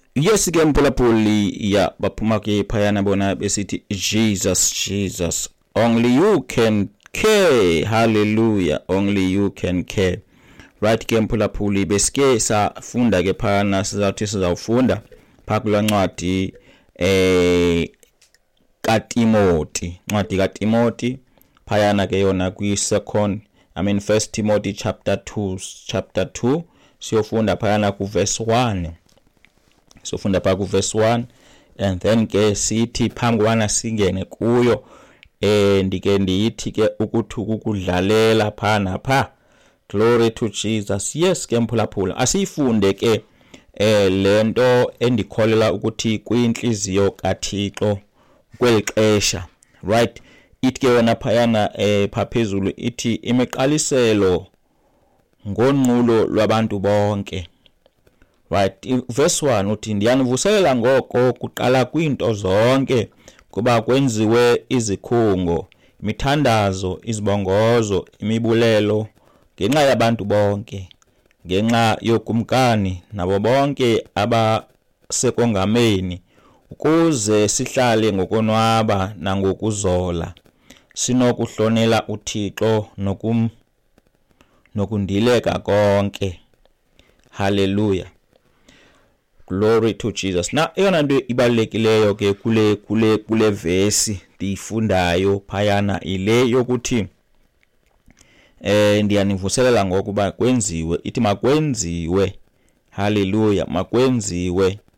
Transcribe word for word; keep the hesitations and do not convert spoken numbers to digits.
Yes ke mphulaphuli ya baphuma ke phayana bona besithi Jesus Jesus only you can care. Hallelujah, only you can care. Right ke mphulaphuli besike safunda ke phana sizathi sizawufunda phakula ncwadi eh kaTimoti, ncwadi kaTimoti phayana ke yona kwi second I mean first Timothy chapter two chapter two siyofunda phayana ku verse one. Sofunda pha ku verse one and then ke sithi phambi kwana singene kuyo eh ndike ndiyithi ke ukuthi ukudlalela phana pha. Glory to Jesus. Yes ke mphulaphula asifunde ke eh lento endikholela ukuthi kuyinhliziyo kaThixo kwelixesha. Right, ithi ke wona phayana eh phaphezulu ithi imiqaliselo ngonqulo lwabantu bonke. Right, verse one uthi ndiyanivuselela ngoko kuqala kwinto zonke kuba kwenziwe izikhungo, imithandazo, izibongozo, imibulelo ngenxa yabantu bonke, ngenxa yokumkani nabo bonke abasekongameni, ukuze sihlale ngokonwaba nangokuzola, sinokuhlonela uThixo nokum nokundileka konke. Hallelujah. Glory to Jesus. Na eyona nto ibalulekileyo ke kule kule kule verse ndiyifundayo phayana ile yokuthi eh ndiyanivuselela ngokuba kwenziwe, ithi makwenziwe. Hallelujah, makwenziwe